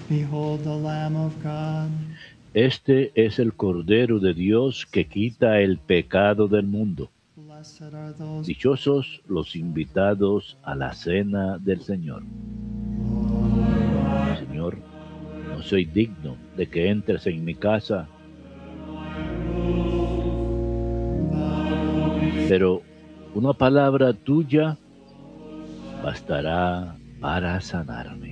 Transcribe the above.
Behold the Lamb of God. Este es el Cordero de Dios que quita el pecado del mundo. Blessed are those. Dichosos los invitados a la cena del Señor. Señor, no soy digno de que entres en mi casa, pero una palabra tuya bastará para sanarme.